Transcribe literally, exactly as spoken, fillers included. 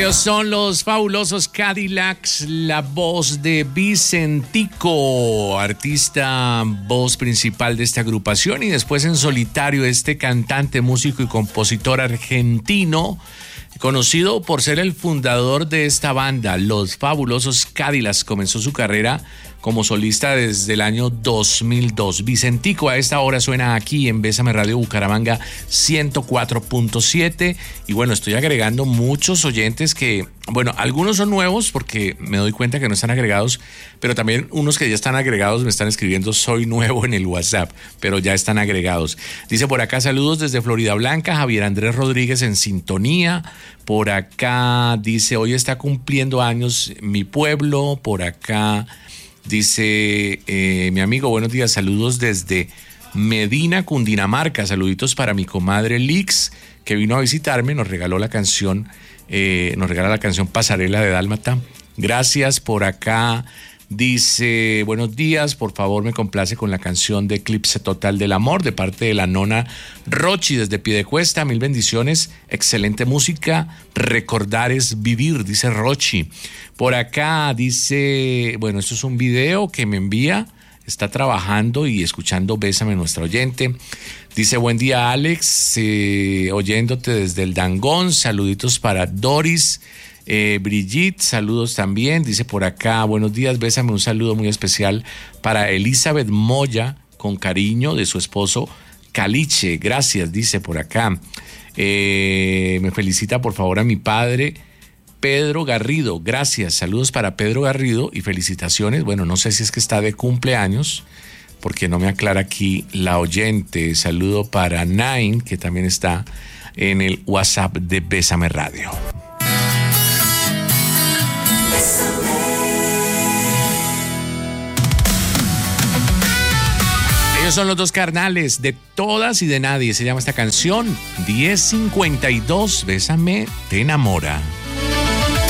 Ellos son los fabulosos Cadillacs, la voz de Vicentico, artista, voz principal de esta agrupación, y después en solitario este cantante, músico y compositor argentino, conocido por ser el fundador de esta banda, los fabulosos Cadillacs. Comenzó su carrera como solista desde el año dos mil dos. Vicentico a esta hora suena aquí en Bésame Radio Bucaramanga ciento cuatro punto siete. Y bueno, estoy agregando muchos oyentes que, bueno, algunos son nuevos porque me doy cuenta que no están agregados, pero también unos que ya están agregados me están escribiendo soy nuevo en el WhatsApp, pero ya están agregados. Dice por acá, saludos desde Florida Blanca, Javier Andrés Rodríguez en sintonía. Por acá dice, hoy está cumpliendo años mi pueblo. Por acá dice eh, mi amigo, buenos días, saludos desde Medina, Cundinamarca. Saluditos para mi comadre Lix, que vino a visitarme, nos regaló la canción, eh, nos regala la canción Pasarela de Dálmata. Gracias. Por acá dice, buenos días, por favor me complace con la canción de Eclipse Total del Amor, de parte de la nona Rochi desde Piedecuesta. Mil bendiciones, excelente música, recordar es vivir, dice Rochi. Por acá dice, bueno, esto es un video que me envía, está trabajando y escuchando Bésame, nuestra oyente. Dice, buen día Alex, eh, oyéndote desde el Dangón, saluditos para Doris. Eh, Brigitte, saludos también. Dice por acá, buenos días, Bésame, un saludo muy especial para Elizabeth Moya, con cariño, de su esposo Caliche. Gracias, dice por acá. Eh, me felicita por favor a mi padre Pedro Garrido. Gracias, saludos para Pedro Garrido y felicitaciones. Bueno, no sé si es que está de cumpleaños, porque no me aclara aquí la oyente. Saludo para Nine, que también está en el WhatsApp de Bésame Radio. Ellos son los dos carnales de Todas y de Nadie. Se llama esta canción diez cincuenta y dos. Bésame, te enamora.